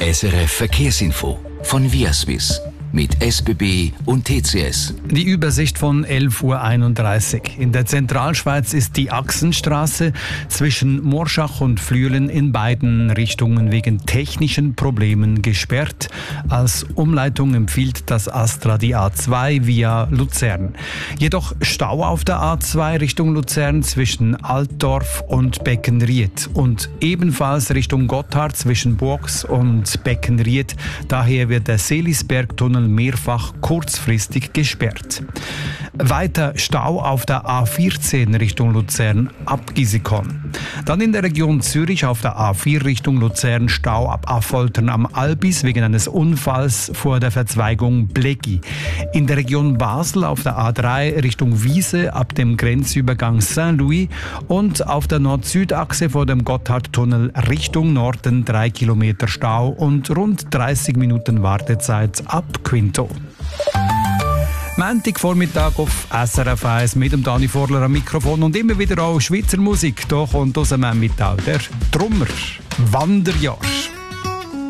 SRF Verkehrsinfo von Viaswiss mit SBB und TCS. Die Übersicht von 11.31 Uhr. In der Zentralschweiz ist die Achsenstraße zwischen Morschach und Flüelen in beiden Richtungen wegen technischen Problemen gesperrt. Als Umleitung empfiehlt das ASTRA die A2 via Luzern. Jedoch Stau auf der A2 Richtung Luzern zwischen Altdorf und Beckenried und ebenfalls Richtung Gotthard zwischen Burgs und Beckenried. Daher wird der Seelisbergtunnel mehrfach kurzfristig gesperrt. Weiter Stau auf der A14 Richtung Luzern ab Gisikon. Dann in der Region Zürich auf der A4 Richtung Luzern Stau ab Affoltern am Albis wegen eines Unfalls vor der Verzweigung Blegi. In der Region Basel auf der A3 Richtung Wiese ab dem Grenzübergang Saint-Louis und auf der Nord-Süd-Achse vor dem Gotthardtunnel Richtung Norden 3 Kilometer Stau und rund 30 Minuten Wartezeit ab Quinto. Montagvormittag auf SRF 1 mit dem Dani Vorler am Mikrofon und immer wieder auch Schweizer Musik. Hier kommt aus dem Emmental der Trummer Wanderjahr.